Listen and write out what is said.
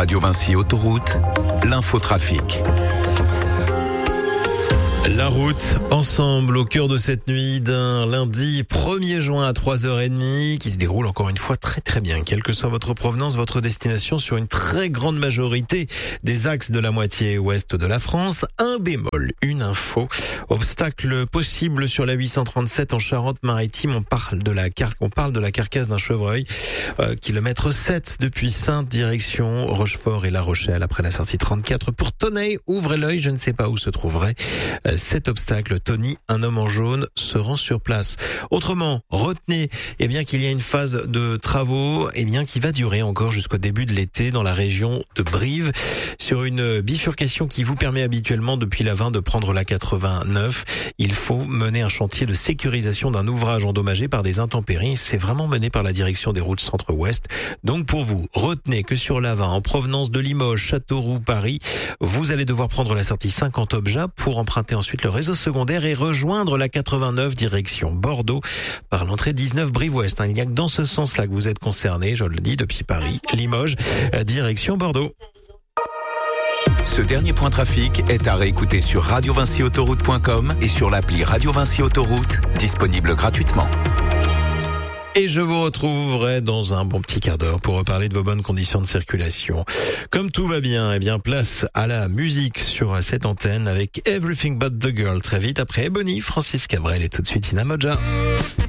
Radio Vinci Autoroute, l'infotrafic. La route, ensemble, au cœur de cette nuit d'un lundi 1er juin à 3h30, qui se déroule encore une fois très très bien. Quelle que soit votre provenance, votre destination sur une très grande majorité des axes de la moitié ouest de la France. Un bémol, une info. Obstacle possible sur la 837 en Charente-Maritime. On parle de la carcasse d'un chevreuil. Kilomètre 7 depuis Saintes, direction Rochefort et La Rochelle. Après la sortie 34 pour Tonneil, ouvrez l'œil, je ne sais pas où se trouverait cet obstacle. Tony, un homme en jaune, se rend sur place. Autrement, retenez qu'il y a une phase de travaux qui va durer encore jusqu'au début de l'été dans la région de Brive, sur une bifurcation qui vous permet habituellement depuis la 20 de prendre la 89. Il faut mener un chantier de sécurisation d'un ouvrage endommagé par des intempéries. C'est vraiment mené par la direction des routes centre-ouest. Donc pour vous, retenez que sur la 20 en provenance de Limoges, Châteauroux, Paris, vous allez devoir prendre la sortie 50 Obja pour emprunter ensuite le réseau secondaire et rejoindre la 89 direction Bordeaux par l'entrée 19 Brive-Ouest. Il n'y a que dans ce sens-là que vous êtes concerné, je le dis, depuis Paris, Limoges, direction Bordeaux. Ce dernier point trafic est à réécouter sur radiovinciautoroute.com et sur l'appli Radio Vinci Autoroute, disponible gratuitement. Et je vous retrouverai dans un bon petit quart d'heure pour reparler de vos bonnes conditions de circulation. Comme tout va bien, place à la musique sur cette antenne avec Everything But The Girl très vite après Ebony, Francis Cabrel et tout de suite Ina Moja.